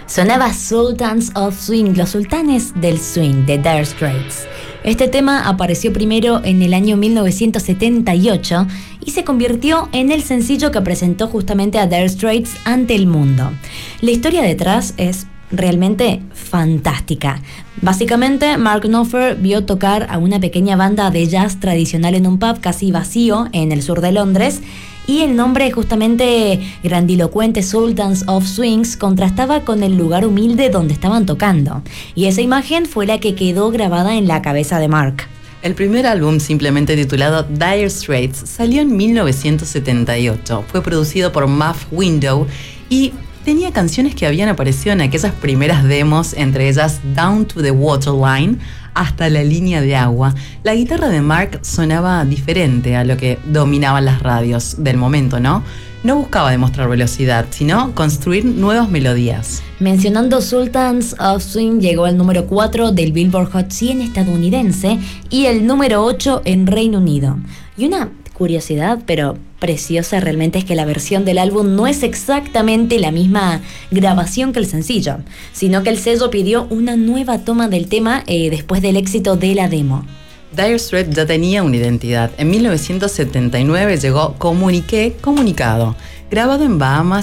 Sonaba Sultans of Swing, los sultanes del swing, de Dire Straits. Este tema apareció primero en el año 1978 y se convirtió en el sencillo que presentó justamente a Dire Straits ante el mundo. La historia detrás es realmente fantástica. Básicamente, Mark Knopfler vio tocar a una pequeña banda de jazz tradicional en un pub casi vacío en el sur de Londres, y el nombre justamente grandilocuente Sultans of Swings contrastaba con el lugar humilde donde estaban tocando, y esa imagen fue la que quedó grabada en la cabeza de Mark. El primer álbum, simplemente titulado Dire Straits, salió en 1978. Fue producido por Muff Window y tenía canciones que habían aparecido en aquellas primeras demos, entre ellas Down to the Waterline, hasta la línea de agua. La guitarra de Mark sonaba diferente a lo que dominaban las radios del momento, ¿no? No buscaba demostrar velocidad, sino construir nuevas melodías. Mencionando Sultans of Swing, llegó al número 4 del Billboard Hot 100 estadounidense y el número 8 en Reino Unido. Y una curiosidad, pero preciosa realmente, es que la versión del álbum no es exactamente la misma grabación que el sencillo, sino que el sello pidió una nueva toma del tema después del éxito de la demo. Dire Straits ya tenía una identidad. En 1979 llegó Comunicado, grabado en Bahamas